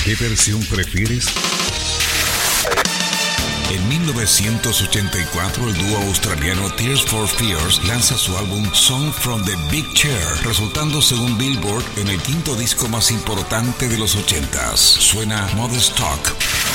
¿Qué versión prefieres? En 1984, el dúo australiano Tears for Fears lanza su álbum Song from the Big Chair, resultando según Billboard en el quinto disco más importante de los 80s. Suena Modest Talk.